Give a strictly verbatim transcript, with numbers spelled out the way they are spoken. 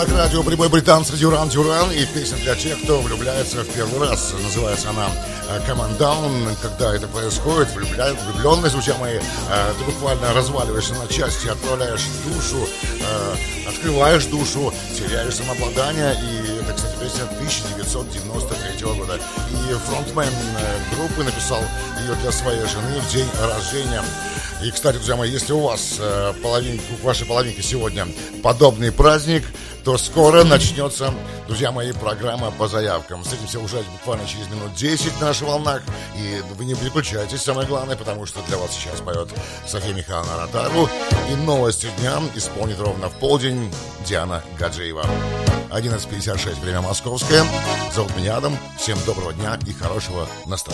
Радио «Прибой» британца Дюран Дюран и песня для тех, кто влюбляется в первый раз. Называется она «Come on down». Когда это происходит, влюбля... влюбленность, друзья мои, ты буквально разваливаешься на части, отправляешь душу, открываешь душу, теряешь самообладание. И это, кстати, песня тысяча девятьсот девяносто третьего года. И фронтмен группы написал ее для своей жены в день рождения. И, кстати, друзья мои, если у вас половинка, у вашей половинки сегодня подобный праздник, то скоро начнется, друзья мои, программа по заявкам. Встретимся уже буквально через минут десять на наших волнах. И вы не переключайтесь, самое главное, потому что для вас сейчас поет София Михайловна Ротару. И новости дня исполнит ровно в полдень Диана Гаджиева. одиннадцать пятьдесят шесть, время московское. Зовут меня Адам. Всем доброго дня и хорошего настроения.